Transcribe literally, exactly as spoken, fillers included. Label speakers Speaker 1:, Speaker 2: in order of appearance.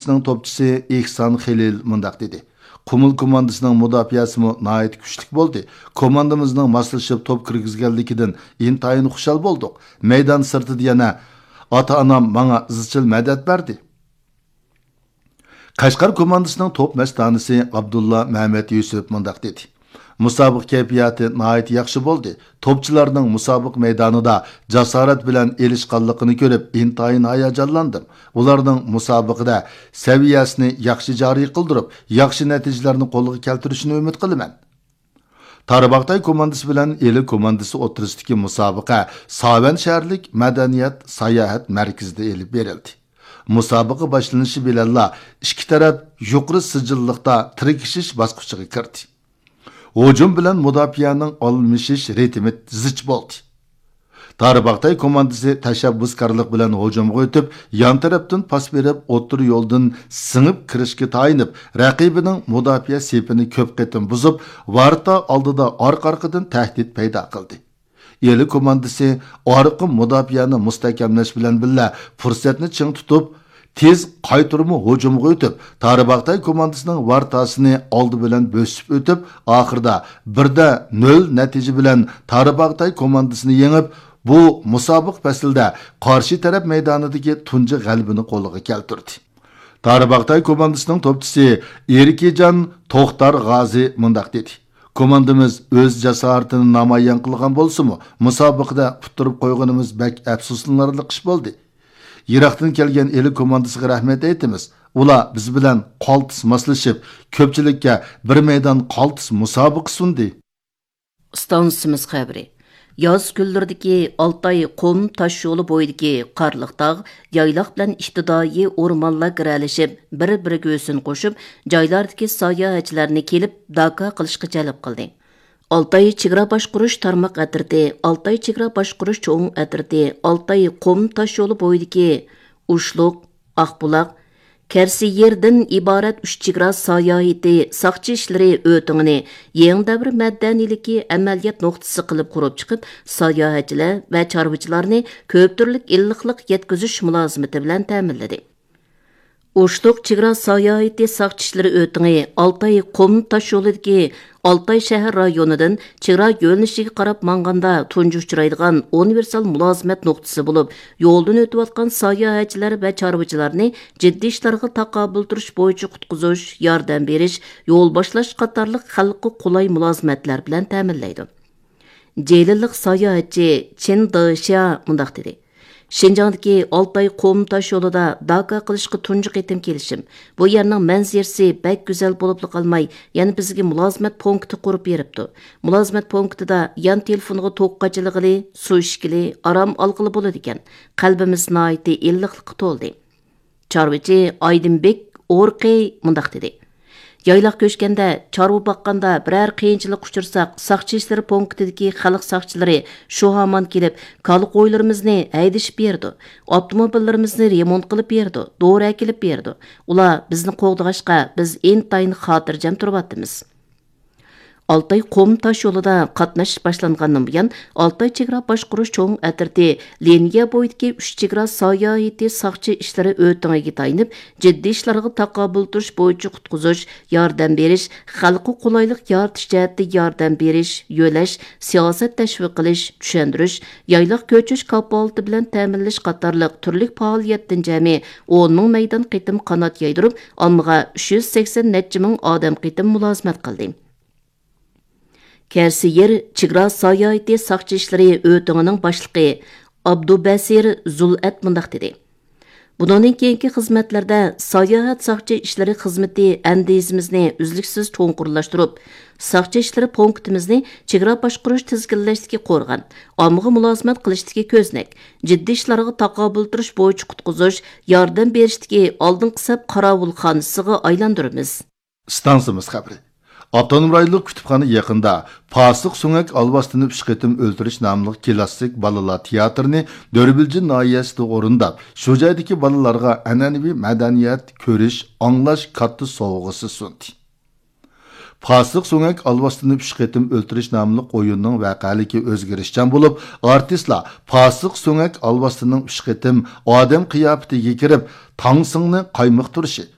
Speaker 1: komandasının topçusu İhsan Xelil mundaq dedi. Qumul komandasının mudafiyasımı nayet güçlük boldu. Komandamızның maslashib top kirgizganligidan intayin xushal bolduq. Meydan sirtida yana ata-anam manga izchil madad berdi. Qashqar komandasının top mastanisi Abdullah Mehmet Yusuf mundaq dedi. Musobiq kayfiyati nayet yaxshi bo'ldi. Topchilarning musobiq maydonida jasorat bilan elishqanligini ko'rib, intayin hayajonlandim. Ularning musobiqada saviyasini yaxshi joriy qildirib, yaxshi natijalarni qo'lga keltirishini umid qilaman. Tarbaqtay komandasi bilan Eli komandasi o'tirisidagi musobaqa Savan shaharlik madaniyat sayohat markazida elib berildi. Musobaqa boshlanishi bilan ikki taraf yuqori sijilliqda tirkishish bosqichiga kirdi. Hücum bilan mudafiyaning almishish ritmi zich bo'ldi. Tarbaqtay komandasi tashabbuskorlik bilan hujumga o'tib, yon tarafdan pas berib, o'tir yo'ldan singib kirishga tayinib, raqibining mudafiya sepini ko'p qitim buzib, varta oldida orqa-orqadan tahdid paydo qildi. Eli komandasi orqa mudofiyani mustahkamlash bilan billa fursatni ching tutib, tez qaytirma hujumga o'tib, Tarbaqtay komandasining vartasini oldi bilan bo'sib o'tib, oxirida birda nol natija bilan Tarbaqtay komandasini yengib, bu musobiq faslida qarshi taraf maydonidagi tunji g'alabini qo'lga keltirdi. Tarbaqtay komandasining topchisi Erkijon To'xtar G'azi mundaq dedi. Komandamiz o'z jasoratini namoyon qilgan bo'lsa-mu, musobiqda puturib qo'yganimiz bak afsuslanarli ish bo'ldi. Iroqdan kelgan Eli komandasiga rahmat aytamiz. Ular biz bilan qaltis maslashib, ko'pchilikka bir maydon qaltis musobiqa sundi.
Speaker 2: Stansimiz xabari. Yoz kunlaridagi Altay qum tosh yo'li bo'yidagi qarliq tog' yaylaq bilan iqtidoiy o'rmonlar kiralishib, bir-biriga o'sin qo'shib, joylardagi sayohatchilarni kelib daka qilishga jalb qildi. Altay chegara boshqarish tarmoq atirdi, Altay chegara boshqarish cho'ng atirdi, Altay qum tosh yo'li bo'yidagi Ushluq, Aqbuloq, Kersi yerdan iborat uch chegara sayohati saqchi ishlari o'tingini yangi davr madaniylikki amaliyot nuqtasi qilib qurib chiqib, sayohatchilar va chorvachilarni ko'p turlik illiqlik yetkazish mulozimati bilan ta'minladi. Ushluq chegara sayohati saqchi ishlari o'tingi Altay qum tosh yo'lidagi Altay shahar rayonidan chegara yo'linishiga qarab manganda tunji uchraydigan universal mulozimat nuqtasi bo'lib, yo'ldan o'tayotgan sayohatchilar va chorvachilarni jiddiy ishlarga taqobil turish bo'yicha qutqizish, yordam berish, yo'l boshlash qatorliq xalqqa qulay mulozimatlar bilan ta'minlaydi. Jelillik sayohatchi Chin Dışa mundaq dedi. Şinjandagi Altay qum tosh yo'lida daka qilishga tunji qitim kelishim. Bu yerning manzarasi bak go'zal bo'lib qolmay, yana bizga mulozimat punkti qurib beribdi. Mulozimat punktida yan telefonga to'qqachiligili, suv ishkili, aram olqili bo'ladi ekan. Qalbimiz noiti illiqlikqa to'ldi. Chorvachi Aydinbek O'rqi mundaq dedi. Yaylaq ko'chganda, chorva baqqanda biror qiyinchilik uchirsak, saqchi ishlari punktidagi xalq saqchilari shu hamon kelib, kal qo'ylarimizni haydishib berdi. Avtomobillarimizni remont qilib berdi, dori kelib berdi. Ular bizni qo'g'dag'ashqa biz intayin xotirjam turyapmiz. Altay qum tosh yo'lida qatnash boshlangandan buyon Altay chegara boshqarish cho'ng atirdi liniya bo'yidagi uch chegara sayohati saqchi ishlari o'tingiga tayinib, jiddiy ishlarga taqobil turish bo'yicha qutqizish, yordam berish, xalqqa qulaylik yaratish jihatida yordam berish, yo'lash, siyosat tashviq qilish, tushuntirish, yayloq ko'chish kapolati bilan ta'minlash qatorliq turli faoliyatdan jami o'n ming maydon qitim qanot yaydirib, ommaga uch yuz sakson necha ming odam qitim mulozimat qildi. Kersi yer chegara sayohati saqchi ishlari o'tingining boshlig'i Abdubasir Zul'at mundaq dedi. Bundan keyingi xizmatlarda sayohat saqchi ishlari xizmati andizimizni uzluksiz cho'nqurlashtirib, saqchi ishlari punktimizni chegara boshqarish tizginlashdagi qo'rg'on, ommaga mulozimat qilishdagi ko'znak, jiddiy ishlarga taqobil turish bo'yicha qutqizish, yordam berishdagi oldingi saf qorovulxonasiga aylantiramiz.
Speaker 1: Stansimiz xabari. Avtonom rayonluq kutubxona yaqinda Pasiq So'ngak Alvastini uch qitim o'ltirish nomli klassik balalar teatrini Dörbilji noyasida o'rindab, shu joydagi balalarga an'anaviy madaniyat ko'rish, anglash katta sovg'asi sundi. Pasiq So'ngak Alvastini uch qitim o'ltirish nomli o'yinning voqealigi o'zgarishchan bo'lib, artistlar Pasiq So'ngak Alvastining uch qitim odam qiyofatiga kirib, tangsingni qaymoqtirishi